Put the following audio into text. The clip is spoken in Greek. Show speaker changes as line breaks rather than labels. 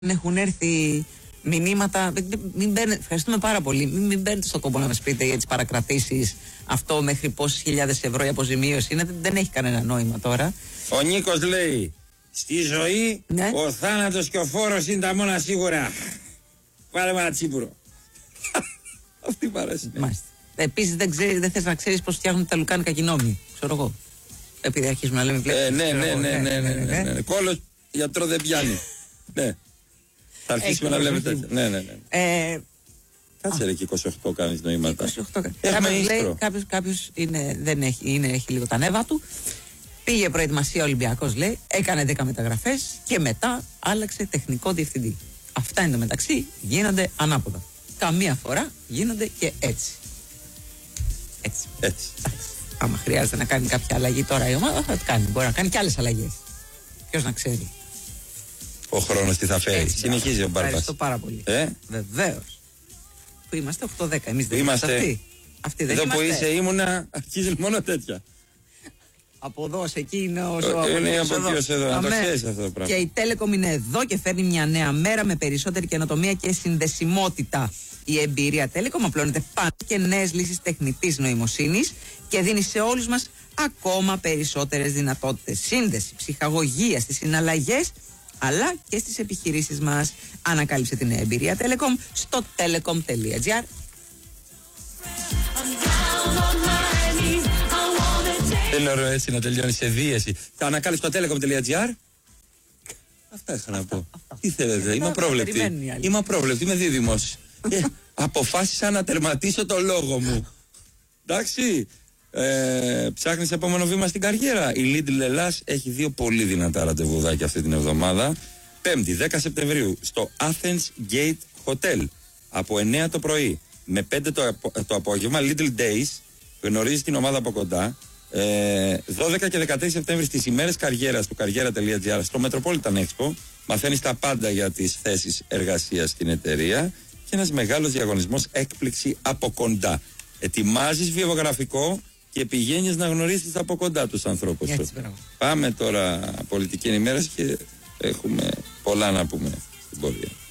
Έχουν έρθει μηνύματα. Ευχαριστούμε πάρα πολύ. Μην μπαίνετε στο κόμπο να μας πείτε για τις παρακρατήσεις. Αυτό μέχρι πόσες χιλιάδες ευρώ η αποζημίωση είναι. Δεν έχει κανένα νόημα τώρα.
Ο Νίκος λέει: στη ζωή ο θάνατος και ο φόρος είναι τα μόνα σίγουρα. Βάλε ένα τσίπουρο. Αυτή η παράση.
Επίσης δεν θες να ξέρεις πώς φτιάχνουν τα λουκάνικα κοινόμοι. Ξέρω εγώ. Επειδή αρχίζουμε να λέμε
ναι. Κόλλος γιατρό δεν πιάνει. Ναι. Θα αρχίσουμε να λέμε τέτοια. Ναι. Κάτσε ρε και 28 κάνεις νοήματα.
28 κάποιος έχει λίγο τα νεύα του. Πήγε προετοιμασία Ολυμπιακός, λέει, έκανε 10 μεταγραφές και μετά άλλαξε τεχνικό διευθυντή. Αυτά εν τω μεταξύ γίνονται ανάποδα. Καμία φορά γίνονται και έτσι. Άμα χρειάζεται να κάνει κάποια αλλαγή τώρα η ομάδα θα το κάνει. Μπορεί να κάνει και άλλες αλλαγές. Ποιος να ξέρει.
Ο χρόνος τι θα φέρει. Συνεχίζει ο Μπάρμπας.
Ευχαριστώ πάρα πολύ. Βεβαίως. Που είμαστε 8-10. Εμείς δεν
είμαστε
αυτοί. Δεν
εδώ
είμαστε.
Που είσαι ήμουνα αρχίζει μόνο τέτοια.
Από εδώ σε εκεί είναι ο
είναι από εκεί εδώ. Να το ξέρεις αυτό το πράγμα.
Και η Telecom είναι εδώ και φέρνει μια νέα μέρα με περισσότερη καινοτομία και συνδεσιμότητα. Η εμπειρία Telecom απλώνεται πάνω και νέες λύσεις τεχνητής νοημοσύνης και δίνει σε όλους μας ακόμα περισσότερες δυνατότητες. Σύνδεση, ψυχαγωγία στις συναλλαγές αλλά και στις επιχειρήσεις μας. Ανακάλυψε την εμπειρία Telecom στο telecom.gr.
Δεν είναι ωραίο έτσι να τελειώνει σε δίαιση. Τα ανακάλυψε στο telecom.gr. Αυτά είχα να πω. Τι θέλετε, είμαι απρόβλεπτη. Είμαι δίδυμος. Αποφάσισα να τερματίσω το λόγο μου. Εντάξει. Ψάχνεις επόμενο βήμα στην καριέρα. Η Lidl Ελλάς έχει δύο πολύ δυνατά ραντεβουδάκια αυτή την εβδομάδα. 5η 10 Σεπτεμβρίου στο Athens Gate Hotel από 9 το πρωί με 5 το απόγευμα. Little Days, γνωρίζει την ομάδα από κοντά. 12 και 13 Σεπτέμβρη στις ημέρες καριέρας του καριέρα.gr στο Metropolitan Expo μαθαίνεις τα πάντα για τις θέσεις εργασίας στην εταιρεία και ένας μεγάλος διαγωνισμός έκπληξη από κοντά. Ετοιμάζεις βιογραφικό και πηγαίνεις να γνωρίσεις από κοντά τους ανθρώπους σου. Πάμε τώρα πολιτική ενημέρωση και έχουμε πολλά να πούμε στην πορεία.